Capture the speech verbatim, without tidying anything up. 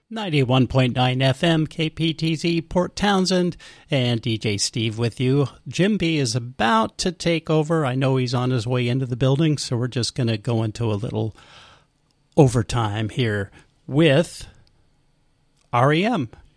ninety-one point nine F M, K P T Z, Port Townsend, and D J Steve with you. Jim B is about to take over. I know he's on his way into the building, so we're just going to go into a little overtime here with R E M.